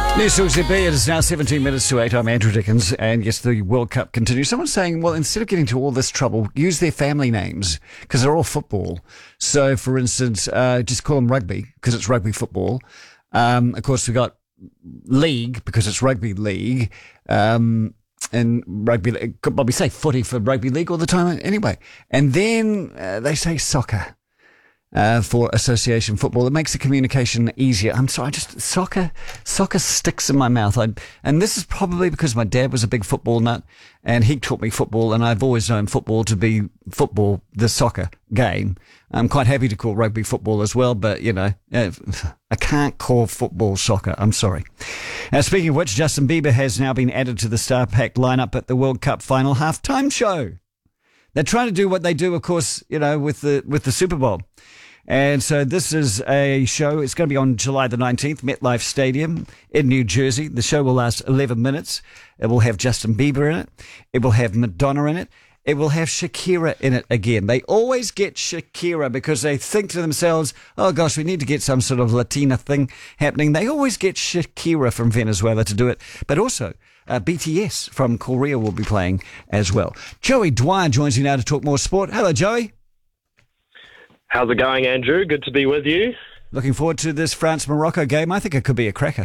News to ZB, it is now 17 minutes to 8. I'm Andrew Dickens, and yes, the World Cup continues. Someone's saying, well, instead of getting to all this trouble, use their family names, because they're all football. So, for instance, just call them rugby, because it's rugby football. Of course, we've got league, because it's rugby league. And rugby, could probably say footy for rugby league all the time anyway. And then they say soccer. For association football. It makes the communication easier. I'm sorry, soccer sticks in my mouth. And this is probably because my dad was a big football nut and he taught me football, and I've always known football to be football, the soccer game. I'm quite happy to call rugby football as well, but, you know, I can't call football soccer. I'm sorry. Speaking of which, Justin Bieber has now been added to the star-packed lineup at the World Cup final halftime show. They're trying to do what they do, of course, you know, with the Super Bowl. And so this is a show. It's going to be on July the 19th, MetLife Stadium in New Jersey. The show will last 11 minutes. It will have Justin Bieber in it. It will have Madonna in it. It will have Shakira in it again. They always get Shakira because they think to themselves, oh gosh, we need to get some sort of Latina thing happening. They always get Shakira from Venezuela to do it. But also, BTS from Korea will be playing as well. Joey Dwyer joins me now to talk more sport. Hello, Joey. How's it going, Andrew? Good to be with you. Looking forward to this France-Morocco game. I think it could be a cracker.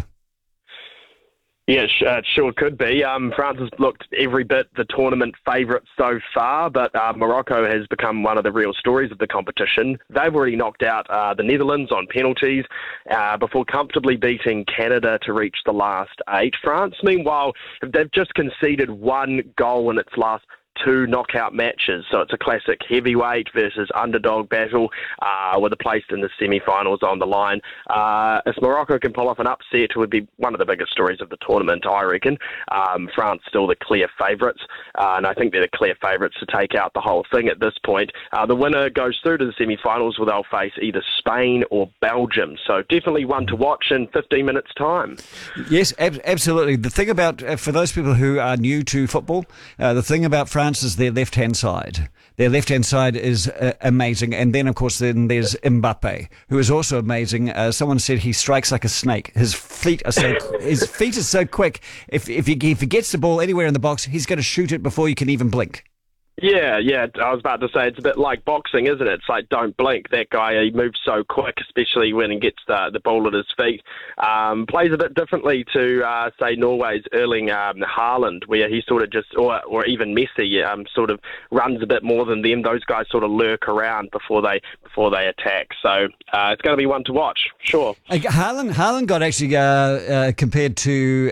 Yeah, it sure could be. France has looked every bit the tournament favourite so far, but Morocco has become one of the real stories of the competition. They've already knocked out the Netherlands on penalties before comfortably beating Canada to reach the last 8. France, meanwhile, they've just conceded 1 goal in its last 2 knockout matches, so it's a classic heavyweight versus underdog battle with a place in the semi-finals on the line. If Morocco can pull off an upset, it would be one of the biggest stories of the tournament, I reckon. France still the clear favourites, and I think they're the clear favourites to take out the whole thing at this point. The winner goes through to the semi-finals where they'll face either Spain or Belgium, so definitely one to watch in 15 minutes' time. Yes, absolutely. The thing about, for those people who are new to football, the thing about France is their left-hand side. Their left-hand side is amazing. And then, of course, then there's Mbappe, who is also amazing. Someone said he strikes like a snake. His feet are so quick. If he gets the ball anywhere in the box, he's going to shoot it before you can even blink. Yeah, I was about to say it's a bit like boxing, isn't it? It's like don't blink. That guy, he moves so quick, especially when he gets the ball at his feet. Plays a bit differently to, say, Norway's Erling Haaland, where he sort of just, or even Messi, sort of runs a bit more than them. Those guys sort of lurk around before they attack. So it's going to be one to watch, sure. Haaland got actually compared to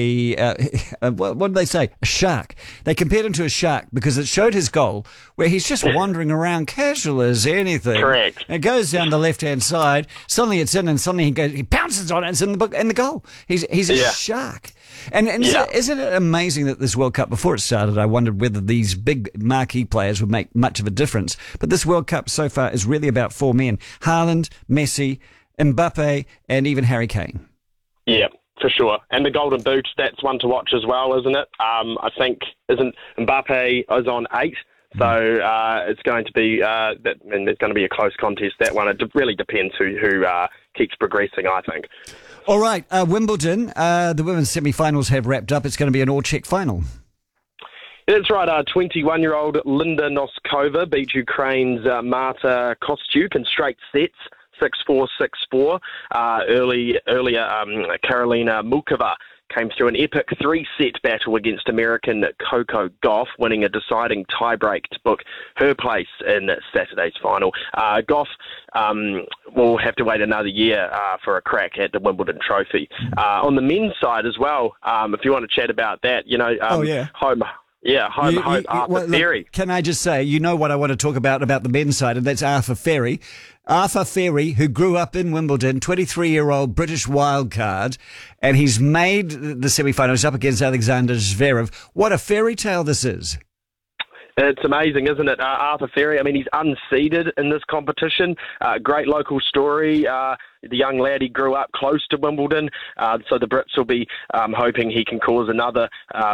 what did they say? A shark. They compared him to a shark because it showed his goal where he's just wandering around casual as anything. Correct. It goes down the left-hand side. Suddenly it's in, and suddenly he pounces on it. It's in the goal. He's a shark. And isn't it amazing that this World Cup, before it started, I wondered whether these big marquee players would make much of a difference. But this World Cup so far is really about 4 men: Haaland, Messi, Mbappe, and even Harry Kane. Yeah. For sure. And the Golden Boot, that's one to watch as well, isn't it? I think, isn't Mbappe is on 8, so it's going to be, and there's going to be a close contest, that one. It really depends who keeps progressing, I think. All right, Wimbledon, the women's semi-finals have wrapped up. It's going to be an all-Czech final. That's right. 21-year-old Linda Noskova beat Ukraine's Marta Kostyuk in straight sets. 6-4, 6-4. Earlier, Karolina Mukova came through an epic 3-set battle against American Coco Gauff, winning a deciding tiebreak to book her place in Saturday's final. Gauff will have to wait another year for a crack at the Wimbledon trophy. On the men's side as well, if you want to chat about that, you know, home Arthur Ferry. Look, can I just say, you know what I want to talk about the men's side, and that's Arthur Ferry. Arthur Ferry, who grew up in Wimbledon, 23-year-old British wildcard, and he's made the semi-finals up against Alexander Zverev. What a fairy tale this is. It's amazing, isn't it? Arthur Ferry, I mean, he's unseeded in this competition. Great local story. The young lad, he grew up close to Wimbledon, so the Brits will be hoping he can cause another